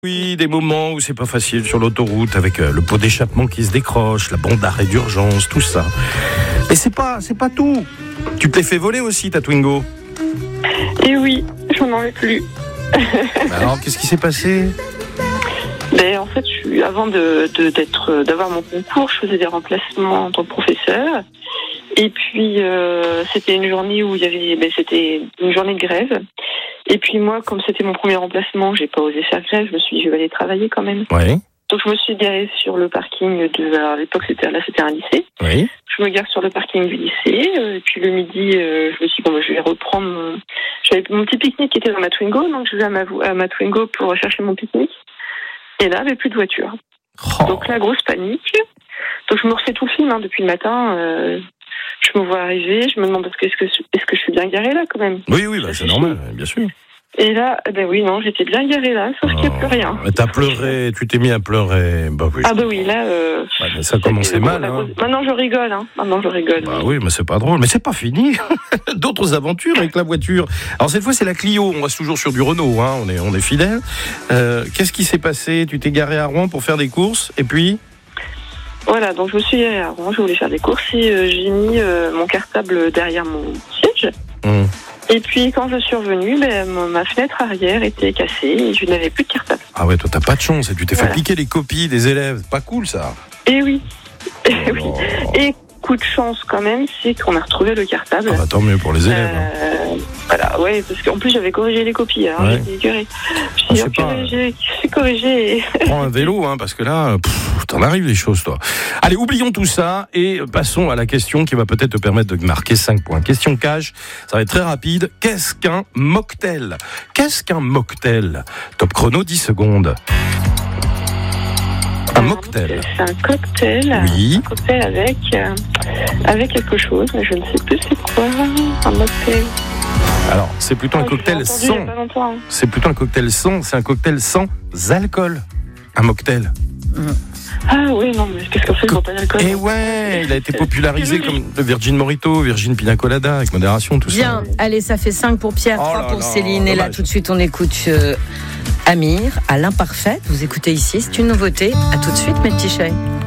Oui, des moments où c'est pas facile sur l'autoroute avec le pot d'échappement qui se décroche, la bande d'arrêt d'urgence, tout ça. Mais c'est pas tout. Tu te l'es fait voler aussi, ta Twingo. Et oui, je n'en ai plus. Alors, qu'est-ce qui s'est passé ? En fait, avant d'avoir mon concours, je faisais des remplacements en tant que professeur. Et puis, c'était une journée où c'était une journée de grève. Et puis moi, comme c'était mon premier remplacement, j'ai pas osé faire grève. Je me suis dit, je vais aller travailler quand même. Oui. Donc je me suis garée sur le parking à l'époque c'était un lycée. Oui. Je me gare sur le parking du lycée. Et puis le midi, je me suis dit, je vais reprendre j'avais mon petit pique-nique qui était dans ma Twingo, donc je vais à ma Twingo pour rechercher mon pique-nique. Et là, il n'y avait plus de voiture. Oh. Donc la grosse panique. Donc je me refais tout le film depuis le matin. Je me vois arriver, je me demande est-ce que je suis bien garée là quand même. Oui, c'est normal, bien sûr. Et là, oui, non, j'étais bien garée là, sauf qu'il n'y a plus rien. T'as pleuré, tu t'es mis à pleurer. Oui. Ah oui, là... mais ça commençait mal. Maintenant je rigole, Oui, mais c'est pas drôle. Mais c'est pas fini. D'autres aventures avec la voiture. Alors cette fois, c'est la Clio. On reste toujours sur du Renault, hein. On est fidèles. Qu'est-ce qui s'est passé ? Tu t'es garé à Rouen pour faire des courses, et puis... Voilà, donc je me suis garée à Rouen, je voulais faire des courses et j'ai mis mon cartable derrière mon siège. Et puis quand je suis revenue, ma fenêtre arrière était cassée et je n'avais plus de cartable. Ah ouais, toi t'as pas de chance, tu t'es fait piquer les copies des élèves, pas cool ça. Et oui. Oui. Et coup de chance quand même, c'est qu'on a retrouvé le cartable. Ah bah tant mieux pour les élèves. Voilà, ouais, parce qu'en plus j'avais corrigé les copies, hein, ouais. J'étais écœurée. J'ai corrigé. Prends un vélo, parce que là, t'en arrives des choses, toi. Allez, oublions tout ça et passons à la question qui va peut-être te permettre de marquer 5 points. Question cash, ça va être très rapide. Qu'est-ce qu'un mocktail ? Top chrono, 10 secondes. Un mocktail. C'est un cocktail. Oui. Un cocktail avec quelque chose, mais je ne sais plus c'est quoi. Un mocktail. Alors, c'est plutôt un cocktail sans. C'est plutôt un cocktail sans. C'est un cocktail sans alcool. Un mocktail. Ah oui, non, mais qu'est-ce qu'on fait quand pas d'alcool ? Eh ouais, il a été popularisé comme le Virgin Mojito, Virgin Pina Colada, avec modération, tout ça. Bien, allez, ça fait 5 pour Pierre, 3 pour Céline. Et là, tout de suite, on écoute Amir à l'imparfait. Vous écoutez ici, c'est une nouveauté. À tout de suite, mes petits chéris.